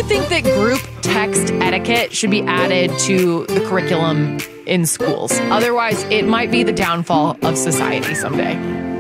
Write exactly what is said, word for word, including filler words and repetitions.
do think that group text etiquette should be added to the curriculum in schools. Otherwise, it might be the downfall of society someday.